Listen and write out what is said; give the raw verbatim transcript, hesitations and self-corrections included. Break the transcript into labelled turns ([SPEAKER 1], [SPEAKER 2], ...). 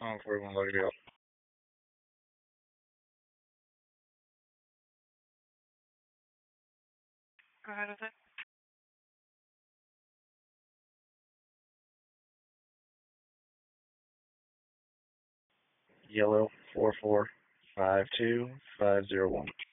[SPEAKER 1] Um, for one, let it go.
[SPEAKER 2] Go ahead with it.
[SPEAKER 1] Yellow four four five two five zero one.